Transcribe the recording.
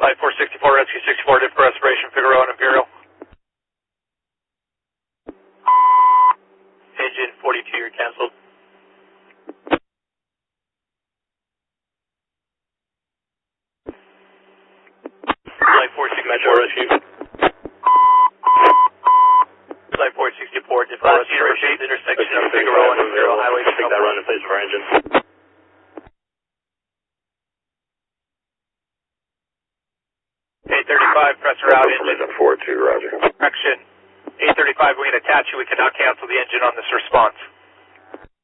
Flight 464, Rescue 64, did for restoration, Figueroa and Imperial. Engine 42, you're canceled. Flight 464, Rescue. Flight 464, did for restoration, intersection of Figueroa and Imperial Highway. Take that run in place of our engine. 835, pressure out, engine. 4-2, roger. Correction. 835, we can attach you. We cannot cancel the engine on this response.